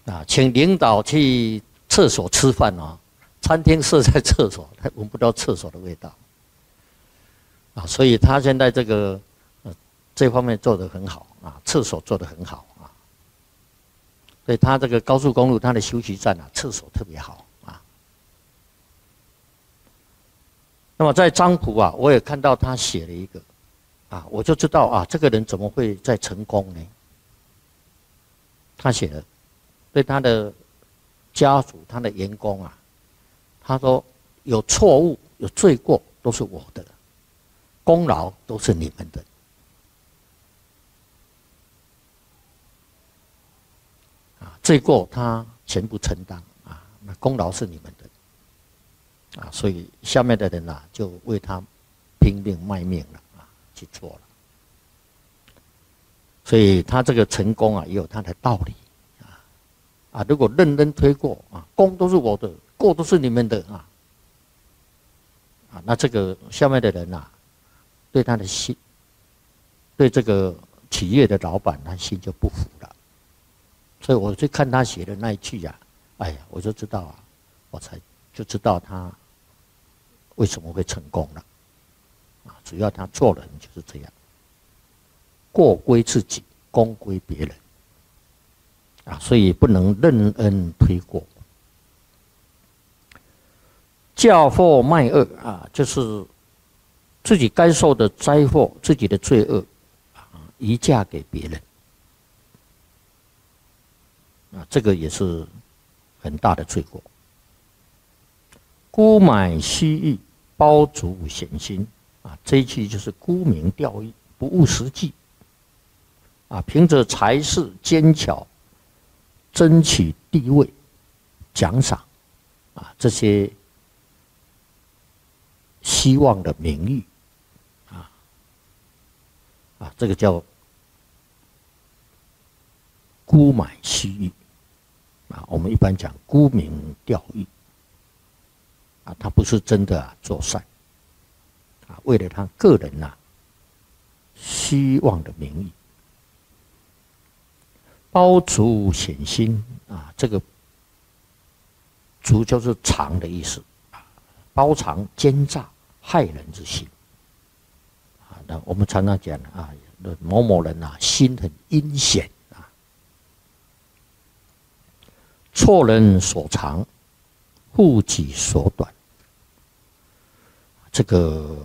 请领导去厕所吃饭餐厅设在厕所，他闻不到厕所的味道所以他现在这方面做得很好厕所做得很好所以他这个高速公路他的休息站厕所特别好那么在漳浦我也看到他写了一个我就知道这个人怎么会在成功呢？他写了对他的家属、他的员工他说有错误、有罪过都是我的，功劳都是你们的。罪过他全部承担那功劳是你们的所以下面的人就为他拼命卖命了去做了。所以他这个成功也有他的道理如果认真推过功都是我的，过都是你们的那这个下面的人对他的心，对这个企业的老板他心就不服了。所以我去看他写的那一句哎呀，我就知道我就知道他为什么会成功了主要他做人就是这样，过归自己，功归别人所以不能任恩推过。嫁祸卖恶就是自己该受的灾祸、自己的罪恶移嫁给别人这个也是很大的罪过。沽买虚誉，包足显心这一句就是沽名钓誉，不务实际凭着才识奸巧争取地位、奖赏这些希望的名誉这个叫沽买虚誉我们一般讲沽名钓誉他不是真的做善为了他个人希望的名誉。包足显心这个足就是藏的意思包藏奸诈害人之心那我们常常讲某某人心很阴险错人所长，护己所短。这个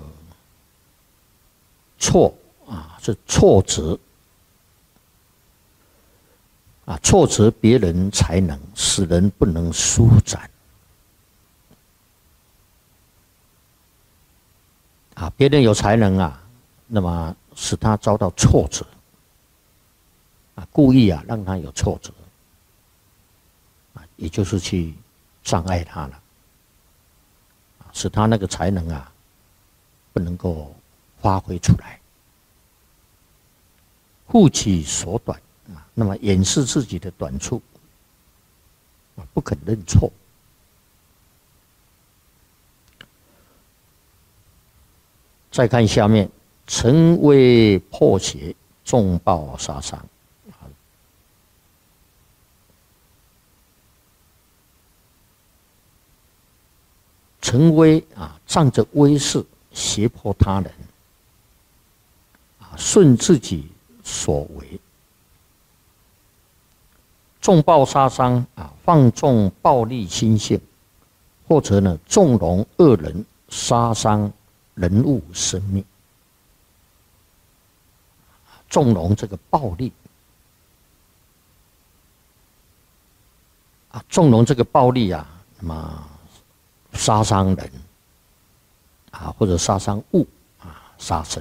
错是挫折挫折别人才能，使人不能舒展别人有才能那么使他遭到挫折故意让他有挫折也就是去障碍他了使他那个才能不能够发挥出来。护己所短那么掩饰自己的短处不肯认错。再看下面，成威破邪，重报杀伤。成威仗着威势胁迫他人顺自己所为。重报杀伤放纵暴力心性，或者呢纵容恶人杀伤人物生命，纵容这个暴力纵容这个暴力那么杀伤人或者杀伤物杀生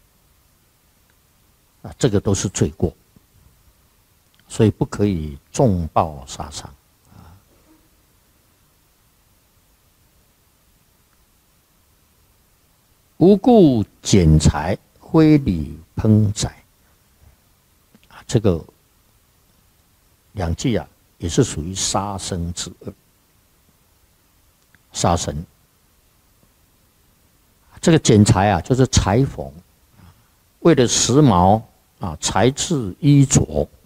这个都是罪过，所以不可以重报杀伤无故捡财，非礼烹宰这个两句也是属于杀生之恶。杀生这个捡财就是裁缝为了时髦裁制衣着